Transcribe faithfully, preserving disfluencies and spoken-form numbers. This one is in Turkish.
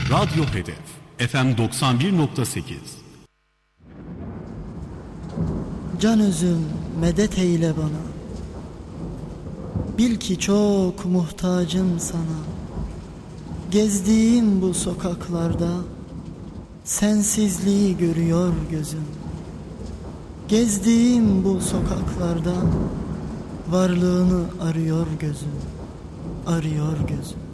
Radyo Hedef F M doksan bir nokta sekiz. Can özüm medet eyle bana, bil ki çok muhtacım sana. Gezdiğim bu sokaklarda sensizliği görüyor gözüm. Gezdiğim bu sokaklarda varlığını arıyor gözüm, arıyor gözüm.